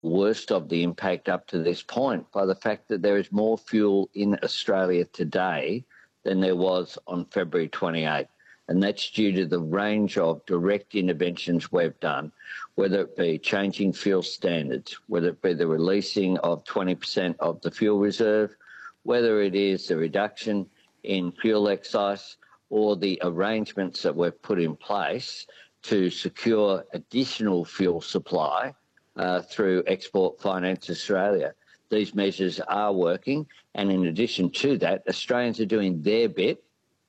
worst of the impact up to this point by the fact that there is more fuel in Australia today than there was on February 28th. And that's due to the range of direct interventions we've done, whether it be changing fuel standards, whether it be the releasing of 20% of the fuel reserve, whether it is the reduction in fuel excise or the arrangements that we've put in place to secure additional fuel supply through Export Finance Australia. These measures are working, and in addition to that, Australians are doing their bit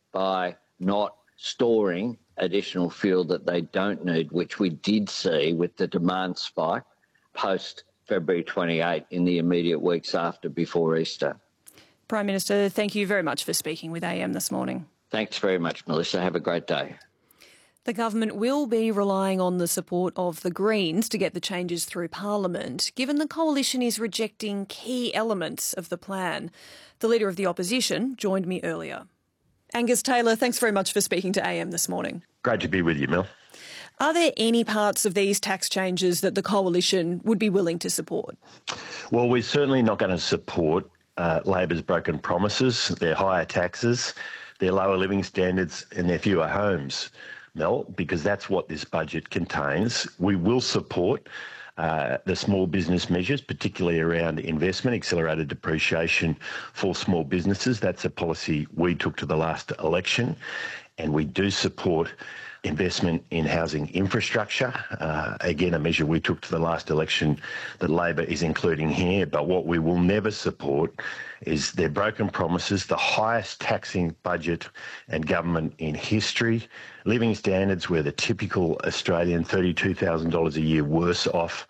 by not storing additional fuel that they don't need, which we did see with the demand spike post February 28 in the immediate weeks before Easter. Prime Minister, thank you very much for speaking with AM this morning. Thanks very much, Melissa. Have a great day. The government will be relying on the support of the Greens to get the changes through Parliament, given the coalition is rejecting key elements of the plan. The Leader of the Opposition joined me earlier. Angus Taylor, thanks very much for speaking to AM this morning. Great to be with you, Mel. Are there any parts of these tax changes that the coalition would be willing to support? Well, we're certainly not going to support Labor's broken promises, their higher taxes, their lower living standards and their fewer homes, Mel, because that's what this budget contains. We will support the small business measures, particularly around investment, accelerated depreciation for small businesses. That's a policy we took to the last election. And we do support investment in housing infrastructure. Again, a measure we took to the last election that Labor is including here. But what we will never support is their broken promises, the highest taxing budget and government in history, living standards where the typical Australian $32,000 a year worse off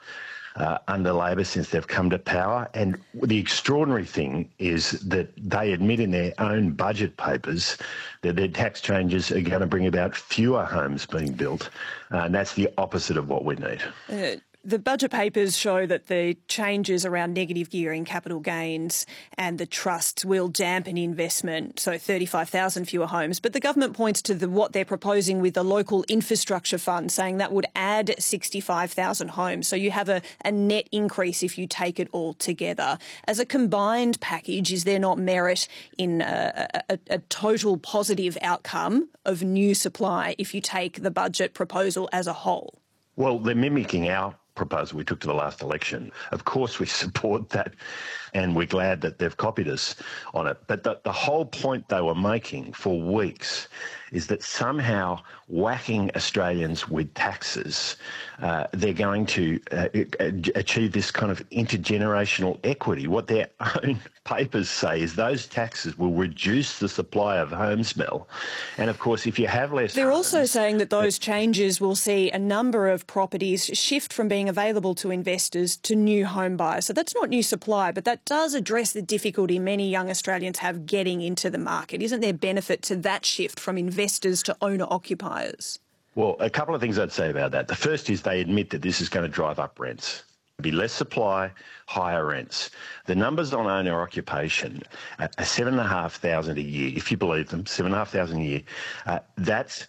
under Labor since they've come to power. And the extraordinary thing is that they admit in their own budget papers that their tax changes are going to bring about fewer homes being built. And that's the opposite of what we need. The budget papers show that the changes around negative gearing, capital gains and the trusts will dampen investment, so 35,000 fewer homes. But the government points to what they're proposing with the local infrastructure fund, saying that would add 65,000 homes. So you have a net increase if you take it all together. As a combined package, is there not merit in a total positive outcome of new supply if you take the budget proposal as a whole? Well, they're mimicking our proposal we took to the last election. Of course we support that, and we're glad that they've copied us on it. But the whole point they were making for weeks is that somehow whacking Australians with taxes, they're going to achieve this kind of intergenerational equity. What their own papers say is those taxes will reduce the supply of homes, Mel. And of course, if you have less They're homes, also saying that those changes will see a number of properties shift from being available to investors to new home buyers. So that's not new supply, but that does address the difficulty many young Australians have getting into the market. Isn't there benefit to that shift from investors to owner-occupiers? Well, a couple of things I'd say about that. The first is they admit that this is going to drive up rents. There'll be less supply, higher rents. The numbers on owner occupation are 7,500 a year, if you believe them, 7,500 a year. That's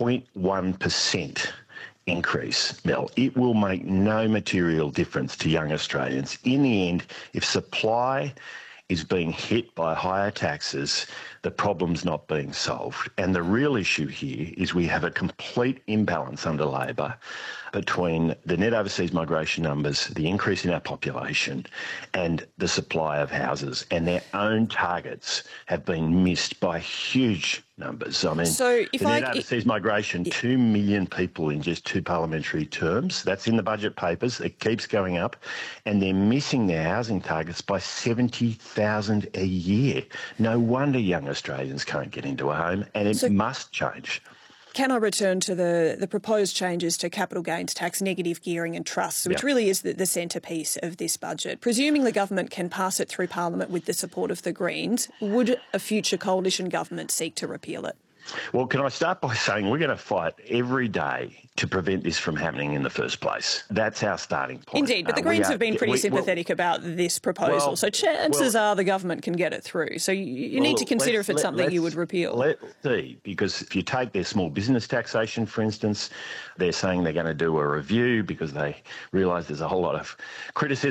0.1% increase, Mel. It will make no material difference to young Australians. In the end, if supply is being hit by higher taxes, the problem's not being solved. And the real issue here is we have a complete imbalance under Labor between the net overseas migration numbers, the increase in our population, and the supply of houses. And their own targets have been missed by huge numbers. I mean, so if the net overseas migration, 2 million people in just 2 parliamentary terms. That's in the budget papers. It keeps going up. And they're missing their housing targets by 70,000 a year. No wonder young Australians can't get into a home, and it must change. Can I return to the proposed changes to capital gains tax, negative gearing and trusts, which really is the centrepiece of this budget? Presuming the government can pass it through Parliament with the support of the Greens, would a future coalition government seek to repeal it? Well, can I start by saying we're going to fight every day to prevent this from happening in the first place. That's our starting point. Indeed, but the Greens have been pretty sympathetic about this proposal, so chances are the government can get it through. So you need to consider if it's something you would repeal. Let's see, because if you take their small business taxation, for instance, they're saying they're going to do a review because they realise there's a whole lot of criticism